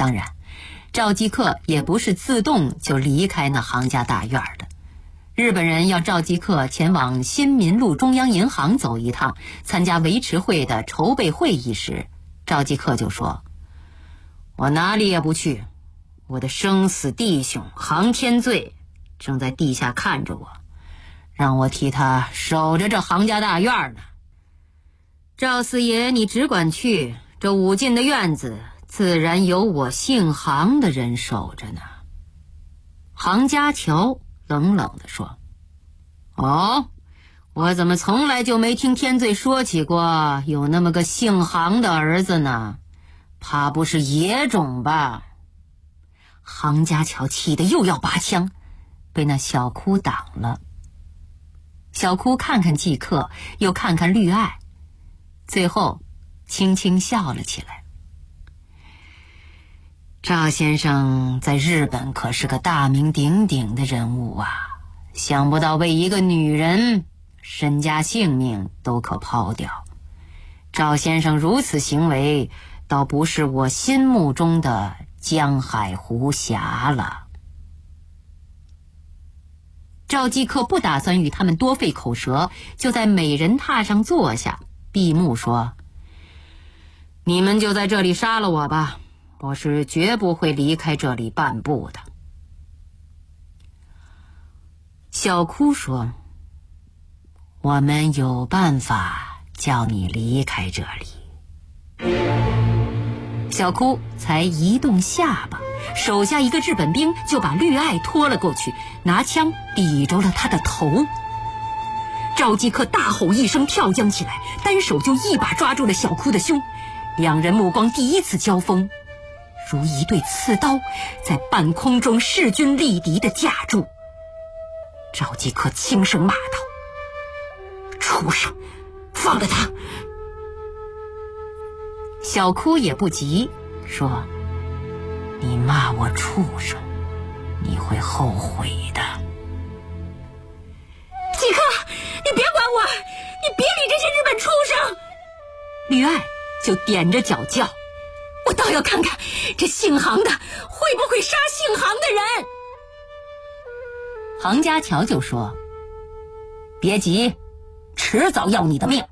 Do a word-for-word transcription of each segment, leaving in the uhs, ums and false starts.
当然，赵继克也不是自动就离开那杭家大院的。日本人要赵继克前往新民路中央银行走一趟，参加维持会的筹备会议时，赵继克就说：我哪里也不去，我的生死弟兄杭天罪正在地下看着我，让我替他守着这杭家大院呢。赵四爷你只管去，这武进的院子自然有我姓杭的人守着呢。杭家桥冷冷地说：哦，我怎么从来就没听天罪说起过有那么个姓杭的儿子呢？怕不是野种吧？杭家桥气得又要拔枪，被那小哭挡了。小哭看看季克，又看看绿爱，最后轻轻笑了起来。赵先生在日本可是个大名鼎鼎的人物啊，想不到为一个女人身家性命都可抛掉。赵先生如此行为，倒不是我心目中的江海湖侠了。赵继克不打算与他们多费口舌，就在美人榻上坐下，闭目说：你们就在这里杀了我吧，我是绝不会离开这里半步的。小哭说：我们有办法叫你离开这里。小哭才移动下巴，手下一个日本兵就把绿爱拖了过去，拿枪抵着了他的头。赵继克大吼一声，跳将起来，单手就一把抓住了小哭的胸，两人目光第一次交锋，如一对刺刀在半空中势均力敌地架住。赵继克轻声骂道：畜生，放了他！小哭也不急，说：你骂我畜生，你会后悔的。 继克，你别管我，你别理这些日本畜生！ 吕爱就踮着脚叫： 我倒要看看这姓杭的会不会杀姓杭的人。 杭家桥就说：别急，迟早要你的命。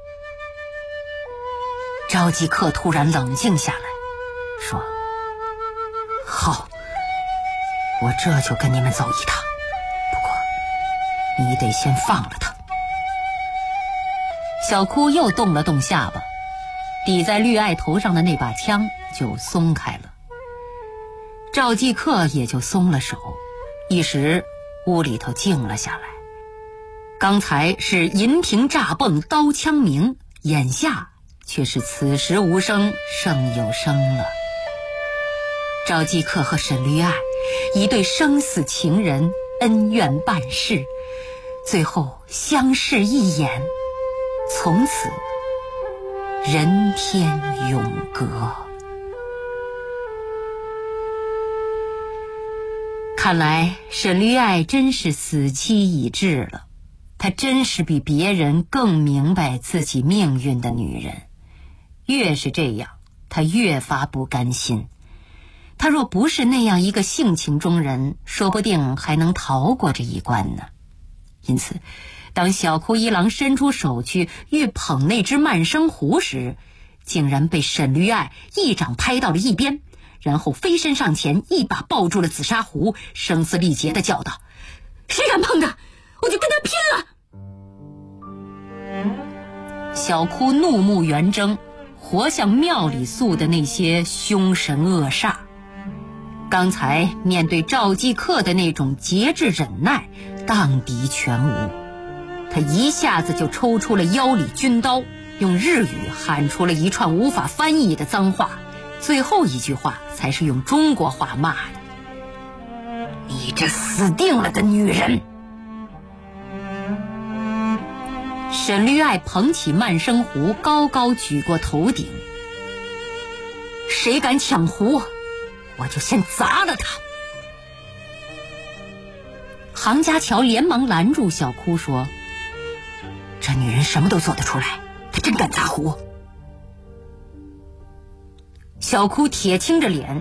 赵继克突然冷静下来，说：好，我这就跟你们走一趟，不过你得先放了他。小哭又动了动下巴，抵在绿爱头上的那把枪就松开了。赵继克也就松了手，一时屋里头静了下来。刚才是银瓶炸蹦，刀枪鸣，眼下却是此时无声胜有声了。赵继克和沈绿爱一对生死情人，恩怨半世，最后相视一眼，从此人天永隔。看来沈绿爱真是死期已至了，她真是比别人更明白自己命运的女人。越是这样，她越发不甘心。她若不是那样一个性情中人，说不定还能逃过这一关呢。因此当小哭一郎伸出手去欲捧那只慢生壶时，竟然被沈绿爱一掌拍到了一边，然后飞身上前，一把抱住了紫砂壶，声嘶力竭地叫道：谁敢碰他，我就跟他拼了！小哭怒目圆睁，活像庙里塑的那些凶神恶煞。刚才面对赵继克的那种节制忍耐，荡涤全无。他一下子就抽出了腰里军刀，用日语喊出了一串无法翻译的脏话，最后一句话才是用中国话骂的：你这死定了的女人！沈绿爱捧起慢生壶，高高举过头顶，谁敢抢壶，我就先砸了他！杭家桥连忙拦住小哭，说：这女人什么都做得出来，她真敢砸壶。小哭铁青着脸